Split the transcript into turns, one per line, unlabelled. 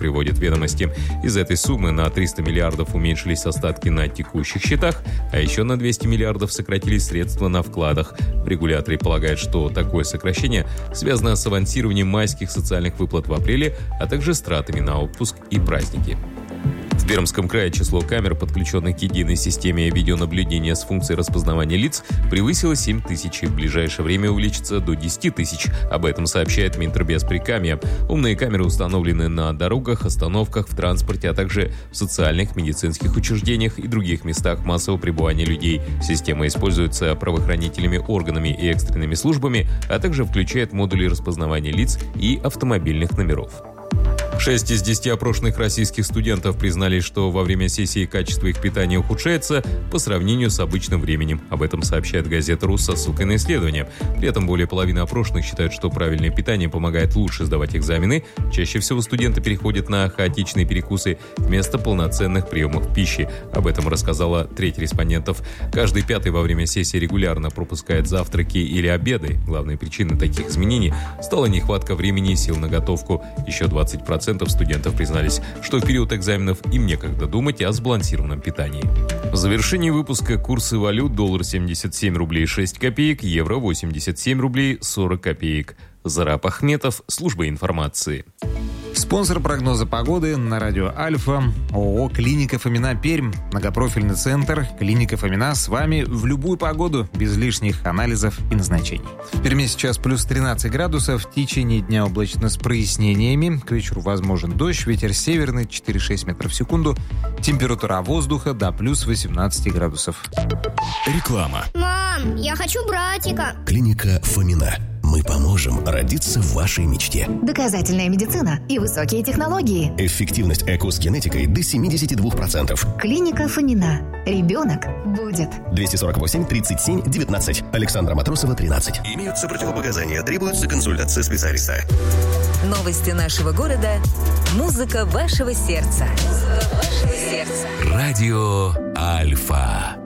приводят ведомости. Из этой суммы на 300 миллиардов уменьшились остатки на текущих счетах, а еще на 200 миллиардов сократились средства на вкладах. В регуляторе полагают, что такое сокращение связано с авансированием майских социальных выплат в апреле, а также с тратами на отпуск и праздники. В Пермском крае число камер, подключенных к единой системе видеонаблюдения с функцией распознавания лиц, превысило 7 тысяч и в ближайшее время увеличится до 10 тысяч. Об этом сообщает Минтрансбезприкамья. Умные камеры установлены на дорогах, остановках, в транспорте, а также в социальных, медицинских учреждениях и других местах массового пребывания людей. Система используется правоохранительными органами и экстренными службами, а также включает модули распознавания лиц и автомобильных номеров. 6 из 10 опрошенных российских студентов признались, что во время сессии качество их питания ухудшается по сравнению с обычным временем. Об этом сообщает газета «РУС» со ссылкой на исследование. При этом более половины опрошенных считают, что правильное питание помогает лучше сдавать экзамены. Чаще всего студенты переходят на хаотичные перекусы вместо полноценных приемов пищи. Об этом рассказала треть респондентов. Каждый пятый во время сессии регулярно пропускает завтраки или обеды. Главной причиной таких изменений стала нехватка времени и сил на готовку. Еще 20% студентов признались, что в период экзаменов им некогда думать о сбалансированном питании. В завершении выпуска курсы валют: доллар 77 рублей 6 копеек, евро 87 рублей 40 копеек. Зараб Ахметов, служба информации.
Спонсор прогноза погоды на радио Альфа — ООО «Клиника Фомина Пермь». Многопрофильный центр «Клиника Фомина» с вами в любую погоду, без лишних анализов и назначений. В Перми сейчас плюс 13 градусов, в течение дня облачно с прояснениями. К вечеру возможен дождь, ветер северный 4-6 метров в секунду. Температура воздуха до плюс 18 градусов.
Реклама.
Мам, я хочу братика.
Клиника Фомина. Мы поможем родиться в вашей мечте.
Доказательная медицина и высокие технологии.
Эффективность ЭКО с генетикой до 72%.
Клиника Фомина. Ребенок будет.
248 37 19. Александра Матросова, 13. Имеются противопоказания. Требуется консультация специалиста.
Новости нашего города. Музыка вашего сердца.
Радио Альфа.